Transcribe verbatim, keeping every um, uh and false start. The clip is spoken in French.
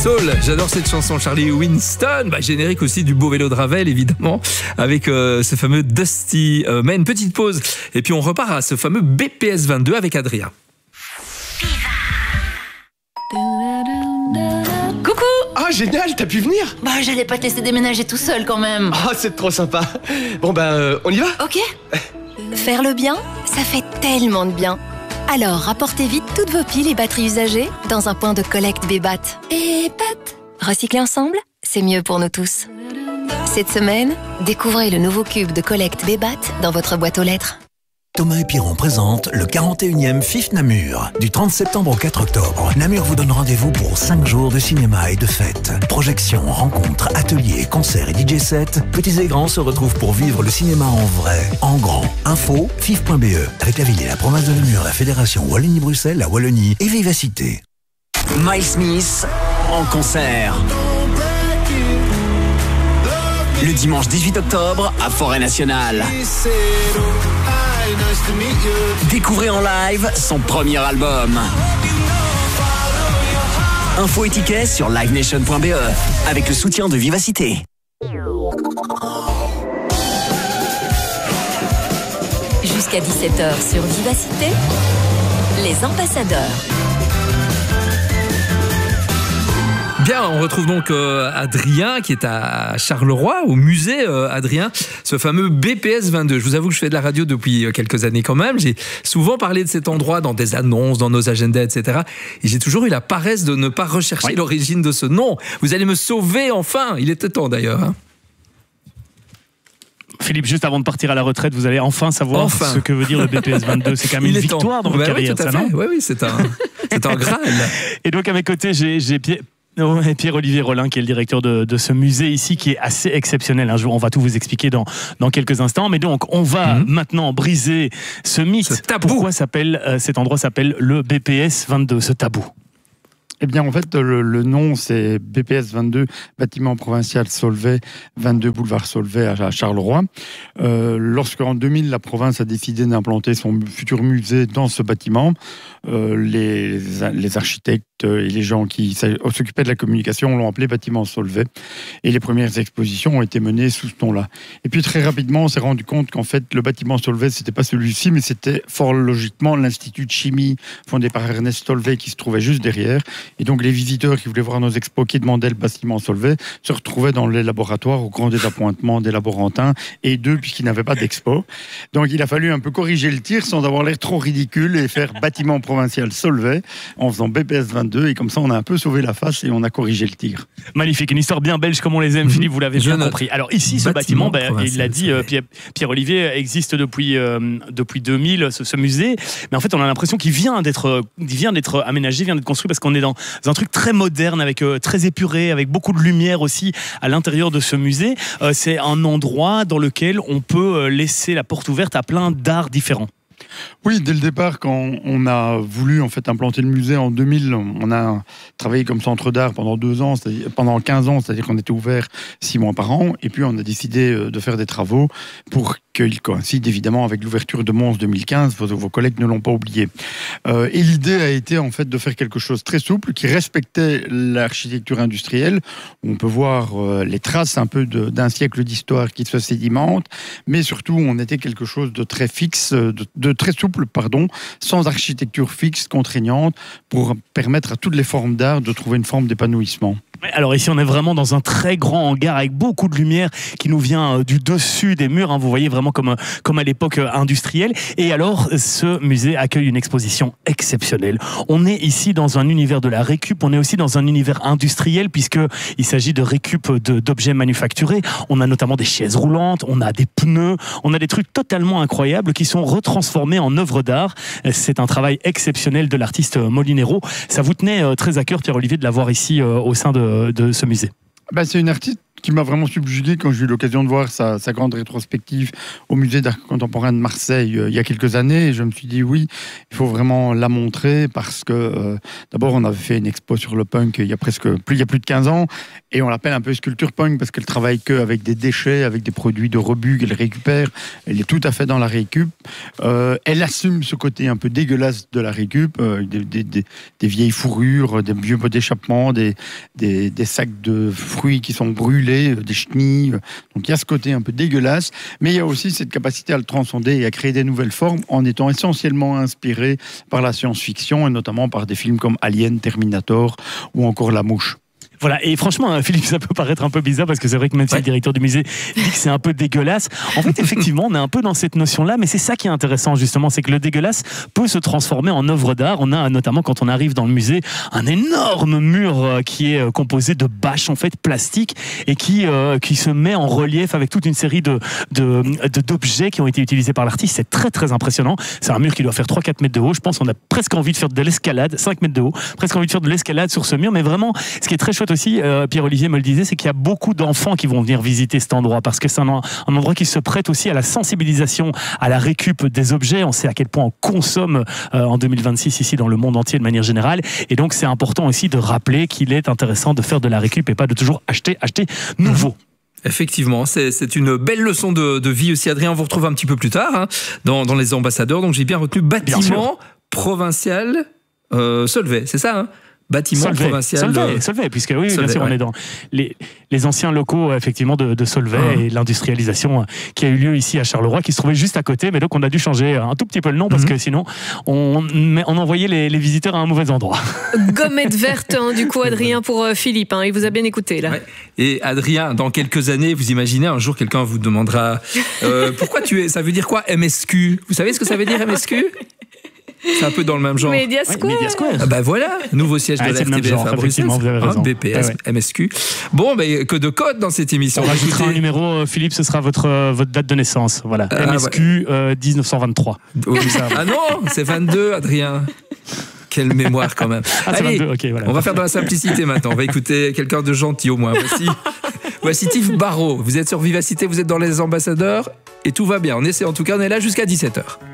Soul. J'adore cette chanson, Charlie Winston. Bah, générique aussi du beau vélo de Ravel, évidemment, avec euh, ce fameux Dusty. Euh, mais une petite pause. Et puis on repart à ce fameux B P S vingt-deux avec Adrien. Coucou! Ah, génial, t'as pu venir? Bah, j'allais pas te laisser déménager tout seul quand même. Ah, c'est trop sympa. Bon, ben, euh, on y va? Ok. Faire le bien, ça fait tellement de bien. Alors, rapportez vite toutes vos piles et batteries usagées dans un point de collecte Bébat. Et Bébat. Recycler ensemble, c'est mieux pour nous tous. Cette semaine, découvrez le nouveau cube de collecte Bébat dans votre boîte aux lettres. Thomas et Piron présente le quarante et unième F I F Namur. Du trente septembre au quatre octobre, Namur vous donne rendez-vous pour cinq jours de cinéma et de fêtes. Projections, rencontres, ateliers, concerts et D J sets, petits et grands se retrouvent pour vivre le cinéma en vrai, en grand. Info, fif point b e, avec la ville et la province de Namur, la fédération Wallonie-Bruxelles, la Wallonie et Vivacité. Miles Smith en concert. Le dimanche dix-huit octobre à Forêt Nationale. Découvrez en live son premier album. Infos et tickets sur live nation point b e avec le soutien de Vivacité. Jusqu'à dix-sept heures sur Vivacité, les ambassadeurs. Bien, on retrouve donc euh, Adrien qui est à Charleroi, au musée euh, Adrien, ce fameux B P S vingt-deux. Je vous avoue que je fais de la radio depuis quelques années quand même. J'ai souvent parlé de cet endroit dans des annonces, dans nos agendas, et cetera. Et j'ai toujours eu la paresse de ne pas rechercher oui. l'origine de ce nom. Vous allez me sauver enfin. Il était temps d'ailleurs. Hein. Philippe, juste avant de partir à la retraite, vous allez enfin savoir enfin. ce que veut dire le B P S vingt-deux. C'est quand même une victoire temps. dans votre bah carrière, oui, tout à ça, fait. non? Oui, oui, c'est un, c'est un Graal. Et donc à mes côtés, j'ai, j'ai Pierre... Pierre-Olivier Rollin, qui est le directeur de, de ce musée ici, qui est assez exceptionnel. On va tout vous expliquer dans, dans quelques instants. Mais donc, on va mmh. maintenant briser ce mythe. Ce tabou. Pourquoi s'appelle, euh, cet endroit s'appelle le B P S vingt-deux, ce tabou? Eh bien, en fait, le, le nom, c'est B P S vingt-deux, bâtiment provincial Solvay, vingt-deux boulevard Solvay à, à Charleroi. Euh, lorsqu'en deux mille, la province a décidé d'implanter son futur musée dans ce bâtiment, euh, les, les architectes et les gens qui s'occupaient de la communication l'ont appelé bâtiment Solvay. Et les premières expositions ont été menées sous ce nom-là. Et puis, très rapidement, on s'est rendu compte qu'en fait, le bâtiment Solvay, c'était pas celui-ci, mais c'était fort logiquement l'Institut de chimie fondé par Ernest Solvay qui se trouvait juste derrière. Et donc, les visiteurs qui voulaient voir nos expos, qui demandaient le bâtiment Solvay, se retrouvaient dans les laboratoires au grand désappointement des laborantins et d'eux, puisqu'ils n'avaient pas d'expo. Donc, il a fallu un peu corriger le tir sans avoir l'air trop ridicule et faire bâtiment provincial Solvay en faisant B P S vingt-deux. Et comme ça, on a un peu sauvé la face et on a corrigé le tir. Magnifique, une histoire bien belge comme on les aime, mmh. Philippe, vous l'avez bien compris. Alors ici, ce bâtiment, bâtiment ben, il l'a dit, euh, Pierre, Pierre-Olivier, existe depuis, euh, depuis deux mille, ce, ce musée. Mais en fait, on a l'impression qu'il vient d'être, il vient d'être aménagé, vient d'être construit parce qu'on est dans un truc très moderne, avec euh, très épuré, avec beaucoup de lumière aussi à l'intérieur de ce musée. Euh, c'est un endroit dans lequel on peut laisser la porte ouverte à plein d'arts différents. Oui, dès le départ, quand on a voulu en fait implanter le musée en deux mille, on a travaillé comme centre d'art pendant deux ans, c'est-à-dire pendant quinze ans, c'est-à-dire qu'on était ouvert six mois par an, et puis on a décidé de faire des travaux pour qu'il coïncide évidemment avec l'ouverture de Mons deux mille quinze. Vos, vos collègues ne l'ont pas oublié. Euh, et l'idée a été en fait de faire quelque chose de très souple qui respectait l'architecture industrielle. On peut voir euh, les traces un peu de, d'un siècle d'histoire qui se sédimentent, mais surtout on était quelque chose de très fixe, de, de très souple, pardon, sans architecture fixe, contraignante, pour permettre à toutes les formes d'art de trouver une forme d'épanouissement. Alors ici, on est vraiment dans un très grand hangar avec beaucoup de lumière qui nous vient du dessus des murs. Hein, vous voyez vraiment comme, comme à l'époque industrielle. Et alors, ce musée accueille une exposition exceptionnelle. On est ici dans un univers de la récup. On est aussi dans un univers industriel puisqu'il s'agit de récup de, d'objets manufacturés. On a notamment des chaises roulantes, on a des pneus, on a des trucs totalement incroyables qui sont retransformés en œuvres d'art. C'est un travail exceptionnel de l'artiste Molinero. Ça vous tenait très à cœur, Pierre-Olivier, de l'avoir ici au sein de de ce musée? Ben, c'est une artiste qui m'a vraiment subjugué quand j'ai eu l'occasion de voir sa, sa grande rétrospective au musée d'art contemporain de Marseille euh, il y a quelques années. Et je me suis dit oui, il faut vraiment la montrer parce que euh, d'abord on avait fait une expo sur le punk il y a presque plus, il y a plus de quinze ans et on l'appelle un peu sculpture punk parce qu'elle travaille que avec des déchets, avec des produits de rebut qu'elle récupère. Elle est tout à fait dans la récup. Euh, elle assume ce côté un peu dégueulasse de la récup, euh, des, des, des, des vieilles fourrures, des vieux pots d'échappement, des, des, des sacs de fruits qui sont brûlés, des chenilles. Donc il y a ce côté un peu dégueulasse, mais il y a aussi cette capacité à le transcender et à créer des nouvelles formes en étant essentiellement inspiré par la science-fiction et notamment par des films comme Alien, Terminator ou encore La Mouche. Voilà, et franchement, Philippe, ça peut paraître un peu bizarre parce que c'est vrai que même si ouais. le directeur du musée dit que c'est un peu dégueulasse, en fait, effectivement, on est un peu dans cette notion-là, mais c'est ça qui est intéressant, justement, c'est que le dégueulasse peut se transformer en œuvre d'art. On a notamment, quand on arrive dans le musée, un énorme mur qui est composé de bâches, en fait, plastiques et qui, euh, qui se met en relief avec toute une série de, de, de, d'objets qui ont été utilisés par l'artiste. C'est très, très impressionnant. C'est un mur qui doit faire trois à quatre mètres de haut. Je pense qu'on a presque envie de faire de l'escalade, cinq mètres de haut, presque envie de faire de l'escalade sur ce mur, mais vraiment, ce qui est très chouette aussi, euh, Pierre-Olivier me le disait, c'est qu'il y a beaucoup d'enfants qui vont venir visiter cet endroit parce que c'est un, un endroit qui se prête aussi à la sensibilisation, à la récup des objets. On sait à quel point on consomme euh, en deux mille vingt-six ici dans le monde entier de manière générale, et donc c'est important aussi de rappeler qu'il est intéressant de faire de la récup et pas de toujours acheter, acheter nouveau. Effectivement, c'est, c'est une belle leçon de, de vie aussi, Adrien. On vous retrouve un petit peu plus tard hein, dans, dans les ambassadeurs. Donc j'ai bien retenu bâtiment provincial euh, Solvay, c'est ça hein Bâtiment Solvay, provincial. Solvay, de... Solvay, puisque oui, Solvay, bien sûr, ouais. on est dans les, les anciens locaux effectivement de, de Solvay mmh. et l'industrialisation qui a eu lieu ici à Charleroi, qui se trouvait juste à côté, mais donc on a dû changer un tout petit peu le nom parce mmh. que sinon on, on envoyait les, les visiteurs à un mauvais endroit. Gommette verte, hein, du coup, Adrien, pour euh, Philippe, hein, il vous a bien écouté là. Ouais. Et Adrien, dans quelques années, vous imaginez, un jour quelqu'un vous demandera euh, pourquoi tu es, ça veut dire quoi M S Q? Vous savez ce que ça veut dire M S Q? C'est un peu dans le même genre. Media Square. Ouais, Media Square. Ah bah voilà, nouveau siège ah, de la R T B F à Bruxelles. Vous avez raison. Hein, B P S, ouais, ouais. M S Q. Bon, bah, que de codes dans cette émission. On rajoutera un numéro, Philippe, ce sera votre, euh, votre date de naissance. Voilà. Ah, M S Q ouais. euh, dix-neuf cent vingt-trois. Oui, ça. Ah non, c'est vingt-deux, Adrien. Quelle mémoire quand même. Ah, Allez, vingt-deux. Okay, voilà. On va faire dans la simplicité maintenant. On va écouter quelqu'un de gentil au moins. Voici, voici Tiff Barrault. Vous êtes sur Vivacité, vous êtes dans les ambassadeurs et tout va bien. On essaie en tout cas, on est là jusqu'à dix-sept heures.